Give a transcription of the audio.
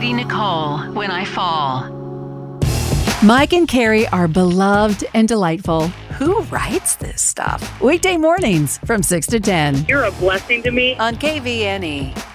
Katie Nicole, When I Fall. Mike and Carrie are beloved and delightful. Who writes this stuff? Weekday mornings from 6 to 10 You're a blessing to me. on KVNE.